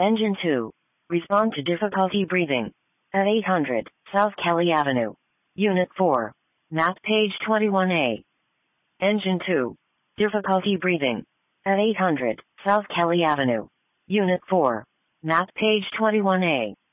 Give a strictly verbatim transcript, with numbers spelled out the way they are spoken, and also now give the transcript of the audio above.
Engine two. Respond to difficulty breathing. At eight hundred, South Kelly Avenue. Unit four. Map page twenty-one A. Engine two. Difficulty breathing. At eight hundred, South Kelly Avenue. Unit four. Map page twenty-one A.